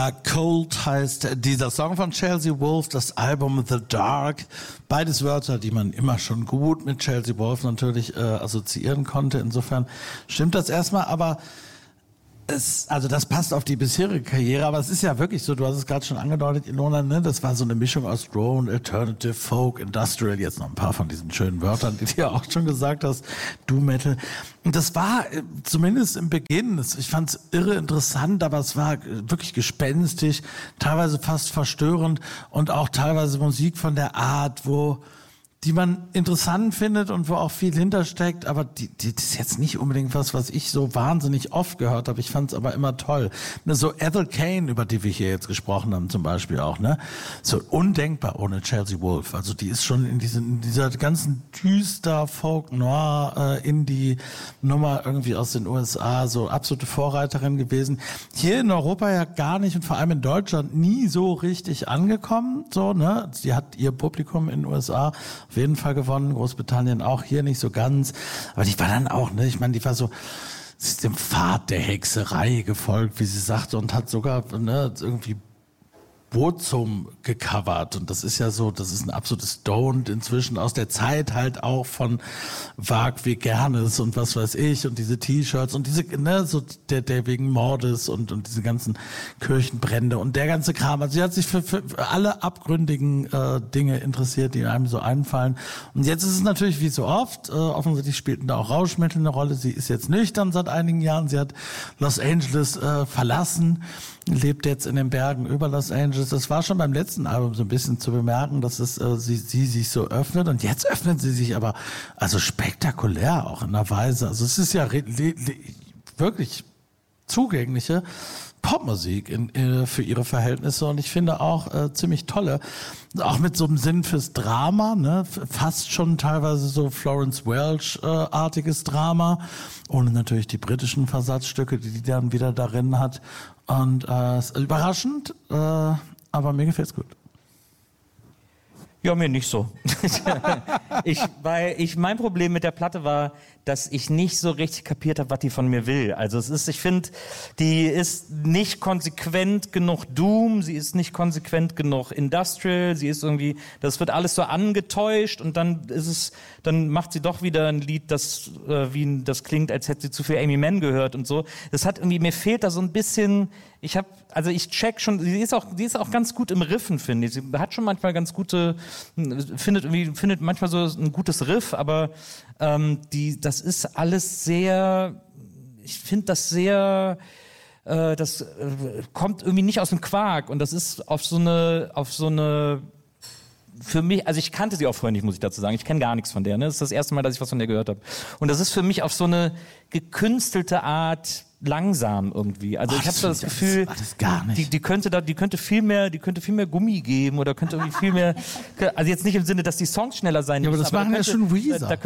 Cold heißt dieser Song von Chelsea Wolfe, das Album The Dark. Beides Wörter, die man immer schon gut mit Chelsea Wolfe natürlich assoziieren konnte. Insofern stimmt das erstmal, aber also das passt auf die bisherige Karriere, aber es ist ja wirklich so, du hast es gerade schon angedeutet, Ilona, ne? Das war so eine Mischung aus Drone, Alternative, Folk, Industrial, jetzt noch ein paar von diesen schönen Wörtern, die du ja auch schon gesagt hast, Doom Metal. Und das war zumindest im Beginn, ich fand es irre interessant, aber es war wirklich gespenstisch, teilweise fast verstörend und auch teilweise Musik von der Art, die man interessant findet und wo auch viel hintersteckt, aber die ist jetzt nicht unbedingt was ich so wahnsinnig oft gehört habe. Ich fand es aber immer toll. Ne, so Ethel Cain, über die wir hier jetzt gesprochen haben zum Beispiel auch, ne, so undenkbar ohne Chelsea Wolfe. Also die ist schon in dieser ganzen düster Folk Noir Indie Nummer irgendwie aus den USA so absolute Vorreiterin gewesen. Hier in Europa ja gar nicht und vor allem in Deutschland nie so richtig angekommen. So, ne, sie hat ihr Publikum in den USA auf jeden Fall gewonnen, Großbritannien auch, hier nicht so ganz. Aber die war dann auch, ne, ich meine, die war so, sie ist dem Pfad der Hexerei gefolgt, wie sie sagte, und hat sogar, ne, irgendwie Burzum gecovert. Und das ist ja so, das ist ein absolutes Stoned inzwischen aus der Zeit halt auch von Wag wie Gernes und was weiß ich und diese T-Shirts und diese, ne, so der wegen Mordes und diese ganzen Kirchenbrände und der ganze Kram. Also sie hat sich für alle abgründigen Dinge interessiert, die einem so einfallen. Und jetzt ist es natürlich wie so oft, offensichtlich spielten da auch Rauschmittel eine Rolle. Sie ist jetzt nüchtern seit einigen Jahren. Sie hat Los Angeles verlassen, lebt jetzt in den Bergen über Los Angeles. Das war schon beim letzten Album so ein bisschen zu bemerken, dass es sie sich so öffnet. Und jetzt öffnet sie sich aber also spektakulär auch in einer Weise. Also es ist ja wirklich zugängliche Popmusik für ihre Verhältnisse und ich finde auch ziemlich tolle, auch mit so einem Sinn fürs Drama, ne, fast schon teilweise so Florence Welch-artiges Drama, ohne natürlich die britischen Versatzstücke, die dann wieder darin hat und überraschend, aber mir gefällt's gut. Ja, mir nicht so. Mein Problem mit der Platte war, dass ich nicht so richtig kapiert habe, was die von mir will. Also ich finde, die ist nicht konsequent genug Doom, sie ist nicht konsequent genug Industrial, sie ist irgendwie, das wird alles so angetäuscht und dann macht sie doch wieder ein Lied, das klingt, als hätte sie zu viel Amy Mann gehört und so. Das hat irgendwie, mir fehlt da so ein bisschen, ich check schon, sie ist auch ganz gut im Riffen, finde ich. Sie hat schon manchmal ganz gute, findet manchmal so ein gutes Riff, aber das ist alles sehr, ich finde das sehr, das kommt irgendwie nicht aus dem Quark und das ist auf so eine für mich, also ich kannte sie auch vorher nicht, muss ich dazu sagen. Ich kenne gar nichts von der. Ne? Das ist das erste Mal, dass ich was von der gehört habe. Und das ist für mich auf so eine gekünstelte Art langsam irgendwie. Also ich habe so das Gefühl, das gar nicht. Die könnte viel mehr Gummi geben oder könnte irgendwie viel mehr. Also jetzt nicht im Sinne, dass die Songs schneller sein müssen. Ja, aber das machen ja schon Weezer. Da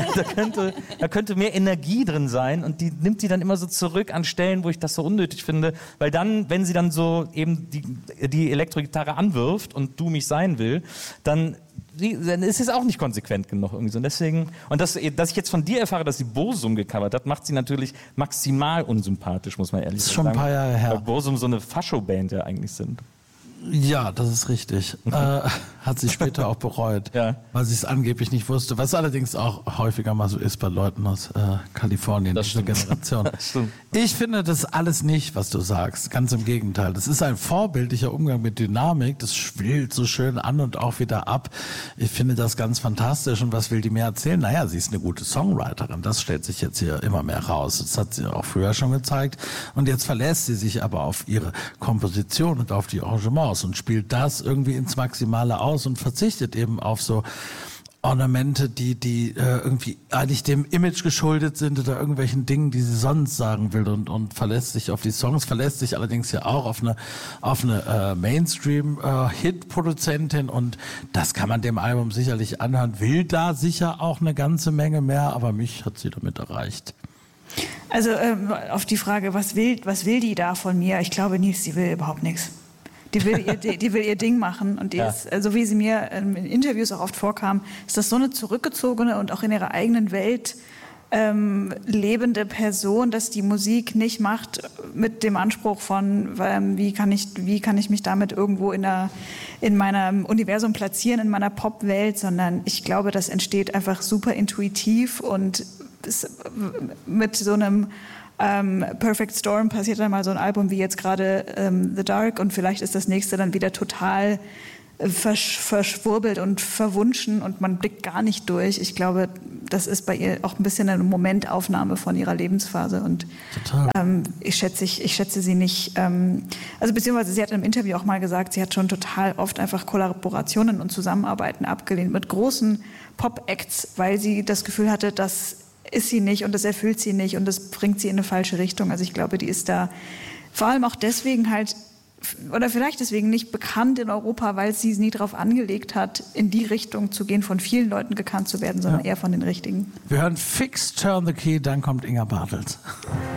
könnte mehr Energie drin sein und die nimmt sie dann immer so zurück an Stellen, wo ich das so unnötig finde, weil dann, wenn sie dann so eben die Elektrogitarre anwirft und du mich sein will, dann ist es auch nicht konsequent genug irgendwie so. Und deswegen, und dass ich jetzt von dir erfahre, dass sie Burzum gecovert hat, macht sie natürlich maximal unsympathisch, muss man ehrlich sagen. Das ist schon ein paar Jahre her. Weil Burzum so eine Fascho-Band ja eigentlich sind. Ja, das ist richtig. Hat sie später auch bereut, ja, weil sie es angeblich nicht wusste. Was allerdings auch häufiger mal so ist bei Leuten aus Kalifornien, dieser Generation. Ich finde das alles nicht, was du sagst. Ganz im Gegenteil. Das ist ein vorbildlicher Umgang mit Dynamik. Das schwillt so schön an und auch wieder ab. Ich finde das ganz fantastisch. Und was will die mir erzählen? Naja, sie ist eine gute Songwriterin. Das stellt sich jetzt hier immer mehr raus. Das hat sie auch früher schon gezeigt. Und jetzt verlässt sie sich aber auf ihre Komposition und auf die Arrangements und spielt das irgendwie ins Maximale aus und verzichtet eben auf so Ornamente, die irgendwie eigentlich dem Image geschuldet sind oder irgendwelchen Dingen, die sie sonst sagen will und verlässt sich auf die Songs, verlässt sich allerdings ja auch auf eine Mainstream-Hit-Produzentin und das kann man dem Album sicherlich anhören, will da sicher auch eine ganze Menge mehr, aber mich hat sie damit erreicht. Also auf die Frage, was will die da von mir? Ich glaube nicht, sie will überhaupt nichts. Die will ihr Ding machen und die ist, so wie sie mir in Interviews auch oft vorkam, ist das so eine zurückgezogene und auch in ihrer eigenen Welt lebende Person, dass die Musik nicht macht mit dem Anspruch von, wie kann ich mich damit irgendwo in meinem Universum platzieren, in meiner Popwelt, sondern ich glaube, das entsteht einfach super intuitiv und mit so einem Perfect Storm passiert dann mal so ein Album wie jetzt gerade The Dark und vielleicht ist das nächste dann wieder total verschwurbelt und verwunschen und man blickt gar nicht durch. Ich glaube, das ist bei ihr auch ein bisschen eine Momentaufnahme von ihrer Lebensphase und ich schätze sie nicht, also beziehungsweise sie hat im Interview auch mal gesagt, sie hat schon total oft einfach Kollaborationen und Zusammenarbeiten abgelehnt mit großen Pop-Acts, weil sie das Gefühl hatte, das ist sie nicht und das erfüllt sie nicht und das bringt sie in eine falsche Richtung. Also ich glaube, die ist da vor allem auch deswegen halt oder vielleicht deswegen nicht bekannt in Europa, weil sie es nie darauf angelegt hat, in die Richtung zu gehen, von vielen Leuten gekannt zu werden, sondern eher von den Richtigen. Wir hören fix Turn the Key, dann kommt Inga Bartels.